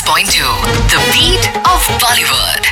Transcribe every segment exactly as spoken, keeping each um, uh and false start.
point two. The beat of Bollywood.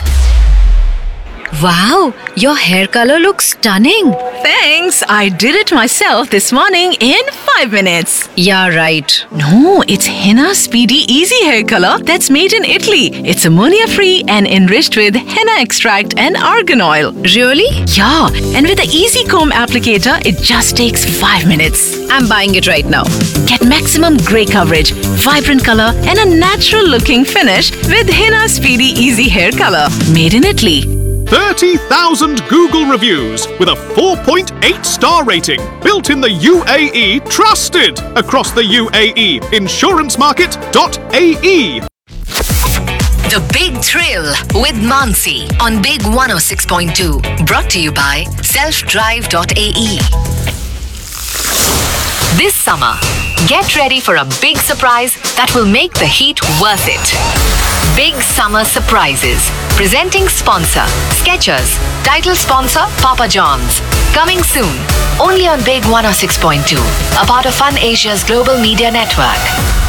Wow, your hair color looks stunning. Thanks. I did it myself this morning in five minutes. Yeah, right. No, it's Henna Speedy Easy Hair Color that's made in Italy. It's ammonia-free and enriched with henna extract and argan oil. Really? Yeah, and with the Easy Comb applicator, it just takes five minutes. I'm buying it right now. Get maximum grey coverage, vibrant color, and a natural-looking finish with Henna Speedy Easy Hair Color. Made in Italy. thirty thousand Google reviews with a four point eight star rating. Built in the U A E, trusted across the U A E. insurance market dot A E. The Big Thrill with Mansi on Big one oh six point two. Brought to you by self drive dot A E. This summer, get ready for a big surprise that will make the heat worth it. Big Summer Surprises. Presenting sponsor, Skechers. Title sponsor, Papa John's. Coming soon, only on Big one oh six point two. A part of Fun Asia's global media network.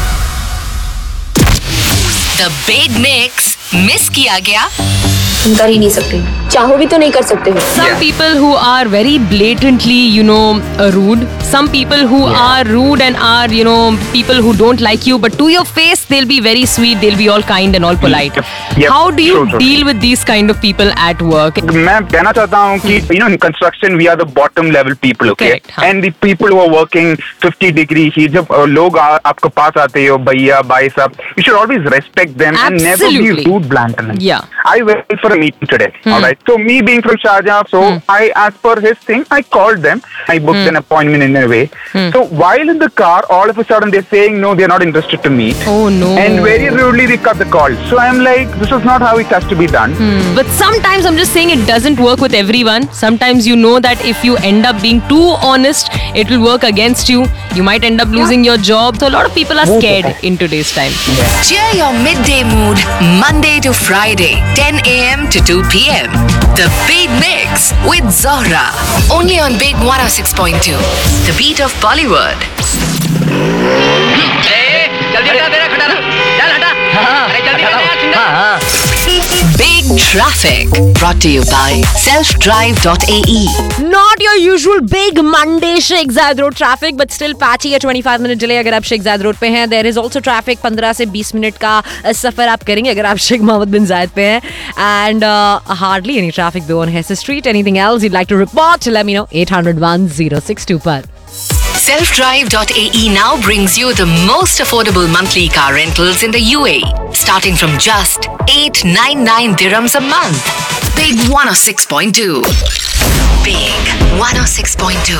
The Big Mix. Miss किया गया? कर ही नहीं सकते, चाहो भी तो नहीं कर सकते हो. Some yeah. people who are very blatantly, you know, uh, rude. Some people who yeah. are rude and are, you know, people who don't like you, but to your face they'll be very sweet. They'll be all kind and all polite. Yep. Yep. How do you true, true. deal with these kind of people at work? मैं कहना चाहता हूँ कि you know in construction we are the bottom level people, okay? Correct, हाँ. And the people who are working fifty degree heat, जब लोग आपके पास आते हो भैया भाई साहब, you should always respect them. Absolutely. And never be rude blunt. Yeah. I went for a meeting today. Hmm. All right. So me being from Sharjah, so hmm. I, as per his thing, I called them. I booked hmm. an appointment in a way. Hmm. So while in the car, all of a sudden they're saying no, they're not interested to meet. Oh no. And very rudely they cut the call. So I'm like, this is not how it has to be done. Hmm. But sometimes I'm just saying it doesn't work with everyone. Sometimes you know that if you end up being too honest, it will work against you. You might end up losing yeah. your job. So a lot of people are scared in today's time. Yeah. Cheer your midday mood Monday to Friday, ten a.m. to two p.m. The Big Mix with Zohra. Only on Big one oh six point two. The beat of Bollywood. Big Traffic. Brought to you by self drive dot A E. Not your usual big Monday Sheikh Zayed Road traffic, but still patchy है. twenty-five minute delay अगर आप Sheikh Zayed Road पे हैं. There is also traffic. पंद्रह से बीस minute का सफर आप करेंगे अगर आप Sheikh Mohammed bin Zayed पे हैं. And uh, hardly any traffic though on Hesse Street. Anything else you'd like to report? Let me know. eight hundred one oh six two पर. self drive dot A E now brings you the most affordable monthly car rentals in the U A E, starting from just eight ninety-nine dirhams a month. Big one oh six point two. Big one oh six point two.